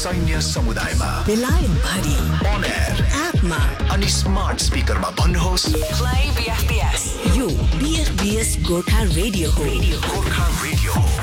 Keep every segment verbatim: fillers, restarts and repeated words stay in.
सैन्य समुदायमा बेलायत भरि on air एपमा अनि स्मार्ट स्पिकरमा भन्नुहोस् प्ले बीएफबीएस यो बीएफबीएस गोर्खा रेडियो हो गोर्खा रेडियो हो।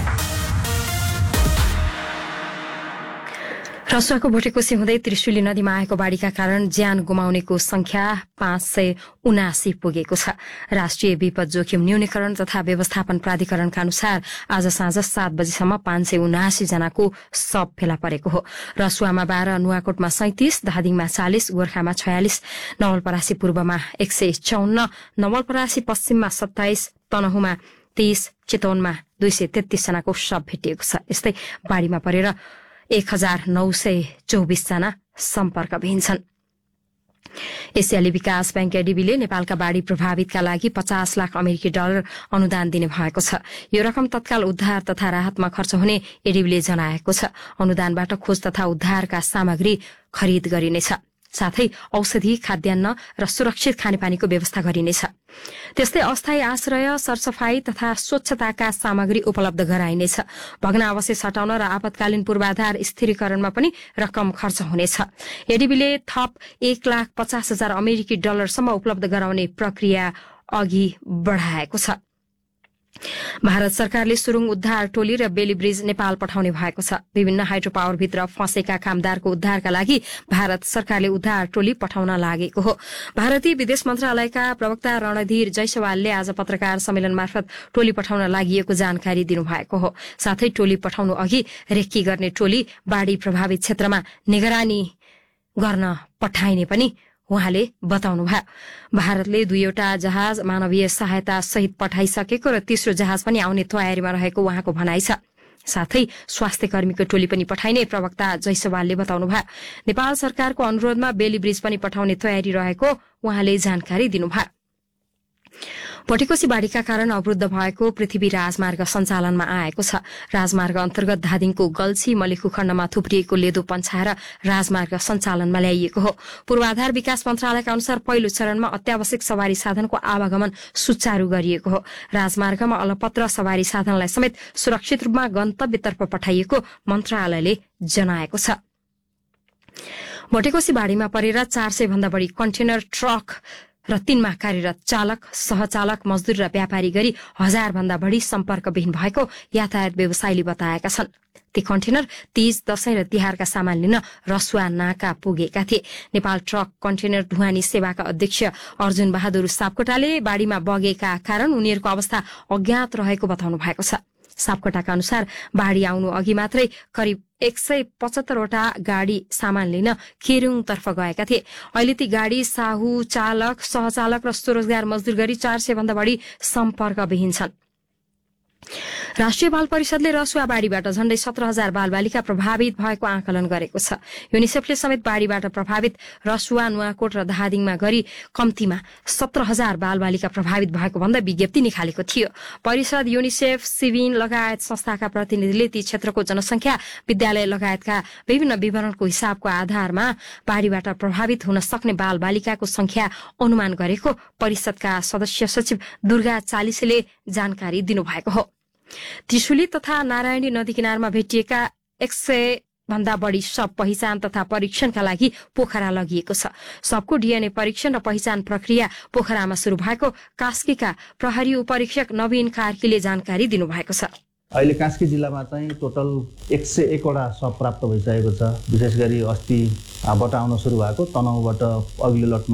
रसुवाको भोटेकोसी हुँदै त्रिशुली नदीमा आएको बाढीका कारण ज्यान गुमाउनेको संख्या पाँच सय उनासी पुगेको छ। राष्ट्रिय विपद जोखिम न्यूनीकरण तथा व्यवस्थापन प्राधिकरणका अनुसार आज साँझ सात बजीसम्म पाँच सय उनासी जनाको शव फेला परेको हो। रसुवामा बाह्र, नुवाकोटमा सैंतिस, धादिङमा चालिस, गोर्खामा छयालिस, नवलपरासी पूर्वमा एक सय चौन्न, नवलपरासी पश्चिममा सत्ताइस, तनहुमा तीस, चितवनमा दुई सय तेत्तीस जनाको शव भेटिएको छ। यस्तै बाढीमा परेर एक हजार नौ सय चौबिस जना सम्पर्कविहीन छन्। एसियाली विकास बैंक एडीबीले नेपालका बाढ़ी प्रभावितका लागि पचास लाख अमेरिकी डलर अनुदान दिने भएको छ। यो रकम तत्काल उद्धार तथा राहतमा खर्च हुने एडीबीले जनाएको छ। अनुदानबाट खोज तथा उद्धारका सामग्री खरिद गरिनेछ, साथै औषधि, खाद्यान्न र सुरक्षित खानेपानीको व्यवस्था गरिनेछ। त्यस्तै अस्थायी आश्रय, सरसफाई तथा स्वच्छताका सामग्री उपलब्ध गराइनेछ। भग्नावशेष हटाउन र आपतकालीन पूर्वाधार स्थिरीकरणमा पनि रकम खर्च हुनेछ। एडीबीले थप एक लाख पचास हजार अमेरिकी डलरसम्म उपलब्ध गराउने प्रक्रिया अघि बढ़ाएको छ। भारत सरकारले सुरुङ उद्धार टोली र बेली ब्रिज नेपाल पठाउने भएको छ। विभिन्न हाइड्रो पावरभित्र फँसेका कामदारको उद्धारका लागि भारत सरकारले उद्धार टोली पठाउन लागेको हो। भारतीय विदेश मन्त्रालयका प्रवक्ता रणधीर जयसवालले आज पत्रकार सम्मेलन मार्फत टोली पठाउन लागि जानकारी दिनुभएको हो। साथै टोली पठाउनु अघि रेक्की गर्ने टोली बाढ़ी प्रभावित क्षेत्रमा निगरानी गर्न पठाइने पनि उहाँले बताउनुभयो। भारतले दुईवटा जहाज मानवीय सहायता सहित पठाइसकेको र तेस्रो जहाज पनि आउने तयारीमा रहेको उहाँको भनाइ छ। साथै स्वास्थ्य कर्मीको टोली पनि पठाइने प्रवक्ता जयसवालले बताउनुभयो। नेपाल सरकारको अनुरोधमा बेली ब्रिज पनि पठाउने तयारी रहेको उहाँले जानकारी दिनुभयो। भोटेकोसी बाढ़ीका कारण अवरुद्ध भएको पृथ्वी राजमार्ग सञ्चालनमा आएको छ। राजमार्ग अन्तर्गत धादिङको गल्छी मलेखु खण्डमा थुप्रिएको लेदो पन्छाएर राजमार्ग सञ्चालनमा ल्याइएको हो। पूर्वाधार विकास मन्त्रालयका अनुसार पहिलो चरणमा अत्यावश्यक सवारी साधनको आवागमन सुचारू गरिएको हो। राजमार्गमा अलपत्र सवारी साधनलाई समेत सुरक्षित रूपमा गन्तव्यतर्फ पठाइएको मन्त्रालयले जनाएको छ। भोटेकोसी बाढ़ीमा परेर चार सय भन्दा बढ़ी कन्टेनर ट्रक र तीनमा कार्यरत चालक, सहचालक, मजदूर र व्यापारी गरी हजार भन्दा बढ़ी सम्पर्कविहीन भएको यातायात व्यवसायीले बताएका छन्। ती कन्टेनर तीज, दशैं र तिहारका सामान लिन रसुवा नाका पुगेका थिए। नेपाल ट्रक कन्टेनर ढुवानी सेवाका अध्यक्ष अर्जुन बहादुर सापकोटाले बाढ़ीमा बगेका कारण उनीहरूको अवस्था अज्ञात रहेको बताउनु भएको छ। सापकोटाका अनुसार बाढ़ी आउनु अघि मात्रै करिब एक सय पचहत्तरवटा गाड़ी सामान लिन केरुङतर्फ गएका थिए। अहिले ती गाड़ी साहु, चालक, सहचालक र स्वरोजगार मजदूर गरी चार सय भन्दा बढ़ी सम्पर्कविहीन छन्। राष्ट्रिय बाल परिषदले रसुवा बाढ़ीबाट झण्डै सत्र हजार बालबालिका प्रभावित भएको आकलन गरेको छ। युनिसेफले समेत बाढ़ीबाट प्रभावित रसुवा, नुवाकोट र धादिङमा गरी कम्तीमा सत्र हजार बालबालिका प्रभावित भएको भन्दा विज्ञप्ति निकालेको थियो। परिषद, युनिसेफ, सिभिन लगायत संस्थाका प्रतिनिधिले ती क्षेत्रको जनसंख्या, विद्यालय लगायतका विभिन्न विवरणको हिसाबको आधारमा बाढ़ीबाट प्रभावित हुन सक्ने बालबालिकाको संख्या अनुमान गरेको परिषदका सदस्य सचिव दुर्गा चालिसेले जानकारी दिनुभएको हो। त्रिशुली तथा नारायणी नदी किनारमा भेटिएका एक सय भन्दा बढ़ी शव पहिचान तथा परीक्षणका लागि पोखरा लगिएको छ। शवको डीएनए परीक्षण र पहिचान प्रक्रिया पोखरामा शुरू भएको कास्कीका प्रहरी उपरीक्षक नवीन कार्कीले जानकारी दिनुभएको छ। अहिले कास्की जिल्लामा चाहिँ टोटल एक सय एकवटा शव प्राप्त भइसकेको छ। विशेष गरी अस्तिबाट आउन सुरु भएको तनहुबाट अघिल्लो लटमा